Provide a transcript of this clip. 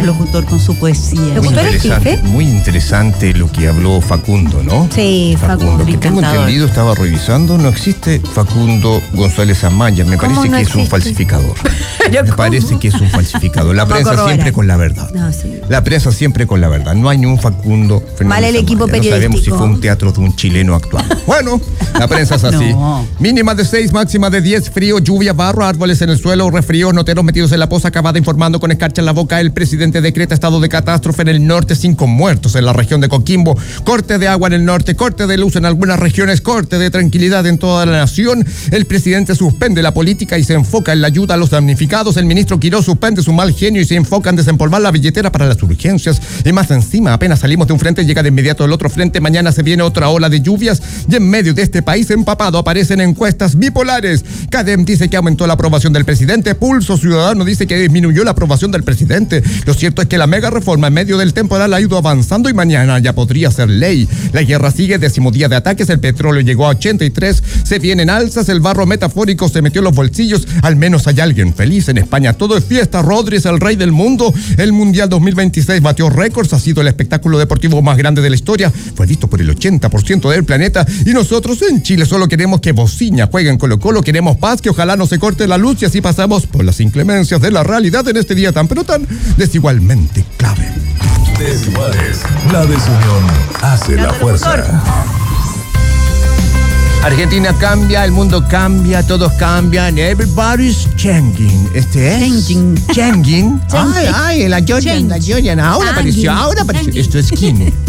locutor con su poesía. Muy interesante lo que habló Facundo, ¿no? Sí, Facundo. Que tengo entendido, estaba revisando, no existe Facundo González Amaya. Me parece que es un falsificador. Me parece que es un falsificador. La prensa siempre con la verdad. No, sí. La prensa siempre con la verdad. No hay ni un Facundo Fernández Mal el equipo Amaya. periodístico. No sabemos si fue un teatro de un chileno actuando. Bueno, la prensa es así. No. Mínima de 6, máxima de 10, frío, lluvia, barro, árboles en el suelo, resfrío, noteros metidos en la poza, acabada informando con escarcha en la boca. El presidente decreta estado de catástrofe en el norte, 5 muertos en la región de Coquimbo, corte de agua en el norte, corte de luz en algunas regiones, corte de tranquilidad en toda la nación. El presidente suspende la política y se enfoca en la ayuda a los damnificados. El ministro Quirós suspende su mal genio y se enfoca en desempolvar la billetera para las urgencias. Y más encima, apenas salimos de un frente, llega de inmediato el otro frente. Mañana se viene otra ola de lluvias y en medio de este país empapado aparecen encuestas bipolares. CADEM dice que aumentó la aprobación del presidente. Pulso Ciudadano dice que disminuyó la aprobación del presidente. Lo cierto es que la mega reforma en medio del temporal ha ido avanzando y mañana ya podría ser ley. La guerra sigue, 10º día de ataques, el petróleo llegó a 83, se vienen alzas, el barro metafórico se metió en los bolsillos, al menos hay alguien feliz en España. Todo es fiesta, Rodri es el rey del mundo. El Mundial 2026 batió récords, ha sido el espectáculo deportivo más grande de la historia, fue visto por el 80% del planeta y nosotros en Chile solo queremos que Bociña juegue en Colo-Colo, queremos paz, que ojalá no se corte la luz y así pasamos por las inclemencias de la realidad en este día tan pero tan desigualmente clave. Desiguales, la desunión hace la fuerza. Argentina cambia, el mundo cambia, todos cambian, everybody's changing. Changing. Ay, la Georgian, ahora apareció. Esto es Kim.